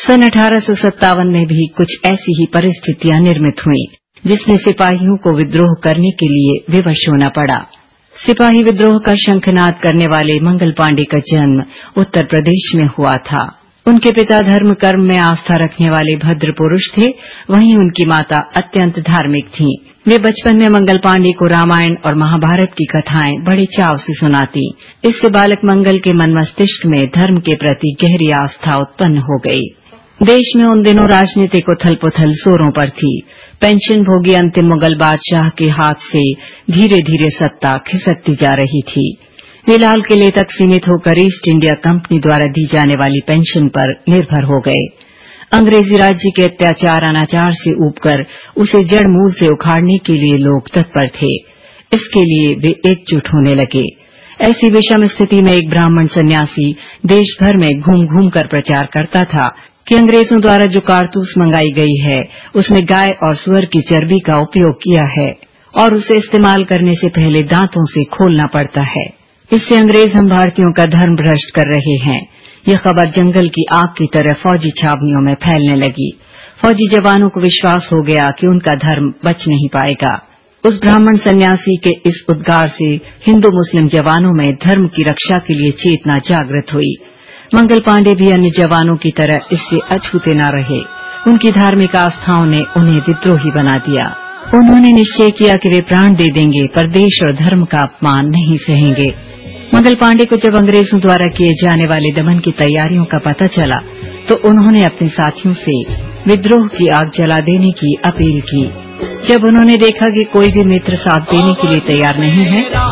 सन 1857 में भी कुछ ऐसी ही परिस्थितियां निर्मित हुईं, जिसमें सिपाहियों को विद्रोह करने के लिए विवश होना पड़ा। सिपाही विद्रोह का शंखनाद करने वाले मंगल पांडे का जन्म उत्तर प्रदेश में हुआ था। उनके पिता धर्म कर्म में आस्था रखने वाले भद्र पुरुष थे, वहीं उनकी माता अत्यंत धार्मिक थीं। वे बचपन में मंगल पांडे को रामायण और महाभारत की कथाएं बड़े चाव से सुनाती। इससे बालक मंगल के मन मस्तिष्क में धर्म के प्रति गहरी आस्था उत्पन्न हो गई। देश में उन दिनों राजनीतिक उथल-पुथल जोरों पर थी। पेंशन भोगी अंतिम मुगल बादशाह के हाथ से धीरे धीरे सत्ता खिसकती जा रही थी। वे लाल किले तक सीमित होकर ईस्ट इंडिया कंपनी द्वारा दी जाने वाली पेंशन पर निर्भर हो गए। अंग्रेजी राज्य के अत्याचार अनाचार से ऊबकर उसे जड़ मूल से उखाड़ने के लिए लोग तत्पर थे। इसके लिए वे एकजुट होने लगे। ऐसी विषम स्थिति में एक ब्राह्मण सन्यासी देश भर में घूम घूम कर प्रचार करता था कि अंग्रेजों द्वारा जो कारतूस मंगाई गई है उसमें गाय और सुअर की चर्बी का उपयोग किया है और उसे इस्तेमाल करने से पहले दांतों से खोलना पड़ता है। इससे अंग्रेज हम भारतीयों का धर्म भ्रष्ट कर रहे हैं। यह खबर जंगल की आग की तरह फौजी छावनियों में फैलने लगी। फौजी जवानों को विश्वास हो गया कि उनका धर्म बच नहीं पाएगा। उस ब्राह्मण सन्यासी के इस उद्गार से हिंदू मुस्लिम जवानों में धर्म की रक्षा के लिए चेतना जागृत हुई। मंगल पांडे भी अन्य जवानों की तरह इससे अछूते न रहे। उनकी धार्मिक आस्थाओं ने उन्हें विद्रोही बना दिया। उन्होंने निश्चय किया कि वे प्राण दे देंगे पर देश और धर्म का अपमान नहीं सहेंगे। मंगल पांडे को जब अंग्रेजों द्वारा किए जाने वाले दमन की तैयारियों का पता चला तो उन्होंने अपने साथियों से विद्रोह की आग जला देने की अपील की। जब उन्होंने देखा कि कोई भी मित्र साथ देने के लिए तैयार नहीं है